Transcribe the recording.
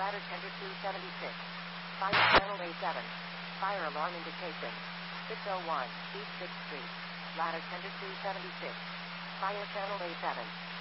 Ladder tender 276. Fire channel A7. Fire alarm indication. 601 East 6th Street. Ladder tender 276. Fire channel A7.